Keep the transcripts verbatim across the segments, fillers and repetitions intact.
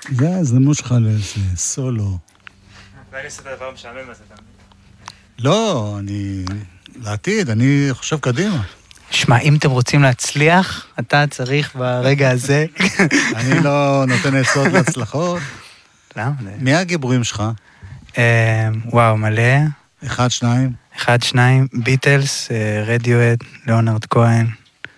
זה ההזדמנות שלך לאיזה סולו. ואני עושה את הדבר משעמם הזה, אתה מבין? לא, אני... לעתיד, אני חושב קדימה. שמע, אם אתם רוצים להצליח, אתה צריך ברגע הזה. אני לא נותן עצות להצלחות. למה? מי הגיבורים שלך? וואו, מלא. אחד, שניים? אחד, שניים, ביטלס, רדיואד, ליאונרד כהן.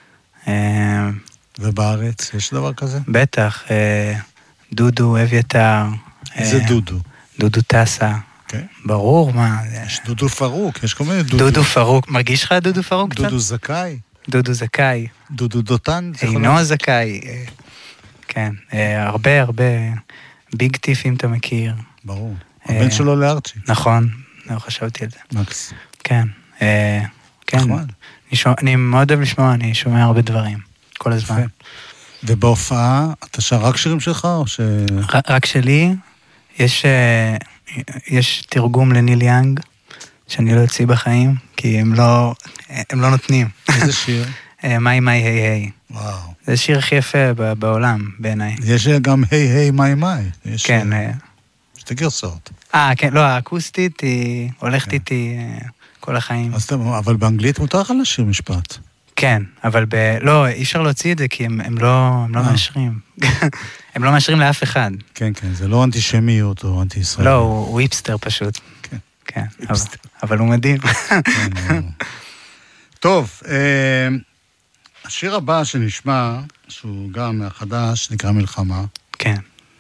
ובארץ, יש דבר כזה? בטח, דודו, אביתר. איזה דודו? דודו טסה. כן. ברור, מה? יש דודו פרוק, יש כל מיני דודו. דודו פרוק, מרגיש לך דודו פרוק קצת? דודו זכאי. דודו זכאי. דודו דותן. אינו זכאי. כן, הרבה הרבה ביג טיף אם אתה מכיר. ברור. הבן שלו לארצ'י. נכון, לא חשבתי על זה. מקס. כן, כן. אני מאוד אוהב לשמוע, אני שומע הרבה דברים, כל הזמן. ובהופעה, אתה שר רק שירים שלך או ש... רק שלי, יש... יש תרגום לניל יאנג, שאני לא יוציא בחיים, כי הם לא, הם לא נותנים. איזה שיר? מיי מיי היי היי. וואו. זה השיר הכי יפה בעולם, בעיניי. יש גם היי היי מיי מיי. כן. שתי גרסאות. אה, כן, לא, האקוסטית היא הולכת איתי כל החיים. אבל באנגלית מותר לך לשיר משפט. כן, אבל ב... לא, אי אפשר להוציא את זה, כי הם, הם לא, הם לא מאשרים. הם לא מאשרים לאף אחד. כן, כן, זה לא אנטישמיות או אנטי-ישראל. לא, הוא, הוא היפסטר פשוט. כן. כן, אבל, אבל הוא מדהים. כן, טוב, אה, השיר הבא שנשמע, שהוא גם מהחדש, נקרא מלחמה. כן.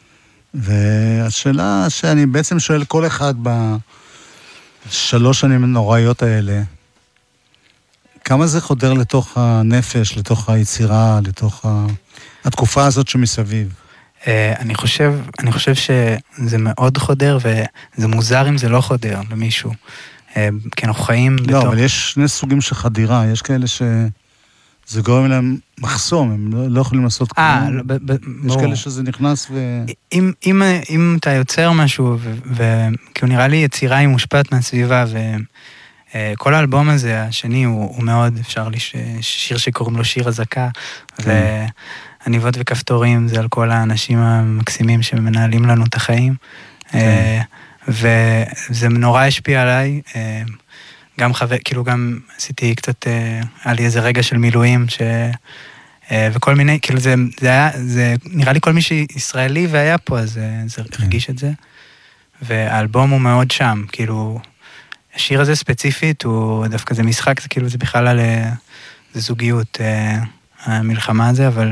והשאלה שאני בעצם שואל כל אחד בשלוש שנים הנוראיות האלה, כמה זה חודר לתוך הנפש, לתוך היצירה, לתוך התקופה הזאת שמסביב? אני חושב, אני חושב שזה מאוד חודר, וזה מוזר אם זה לא חודר למישהו. כי אנחנו חיים בתוך... לא, אבל יש שני סוגים של חדירה, יש כאלה שזה גורם להם מחסום, הם לא, לא יכולים לעשות כלום. אה, ב- ב- יש ברור. כאלה שזה נכנס ו... אם, אם, אם אתה יוצר משהו, וכי הוא נראה לי יצירה היא מושפעת מהסביבה, וכל האלבום הזה, השני, הוא, הוא מאוד, אפשר לי שיר שקוראים לו שיר הזקה, כן. ועניבות וכפתורים, זה על כל האנשים המקסימים שמנהלים לנו את החיים, כן. וזה נורא השפיע עליי, גם חבר, כאילו גם עשיתי קצת, היה לי איזה רגע של מילואים, ש... וכל מיני, כאילו זה, זה היה, זה נראה לי כל מי שישראלי והיה פה, אז זה, זה הרגיש את זה. והאלבום הוא מאוד שם, כאילו, השיר הזה ספציפית, הוא דווקא זה משחק, זה כאילו, זה בכלל על, זה זוגיות, המלחמה הזה, אבל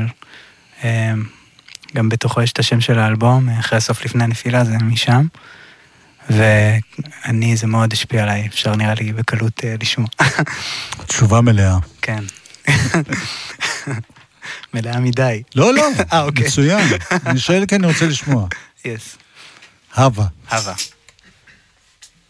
גם בתוכו יש את השם של האלבום, אחרי הסוף לפני הנפילה, זה משם. ואני, זה מאוד השפיע עליי, אפשר נראה לי בקלות לשמוע. תשובה מלאה. כן. מלאה מדי. לא, לא, אה, אוקיי. מצוין. אני שואל כי אני רוצה לשמוע. יס. הווה. הווה.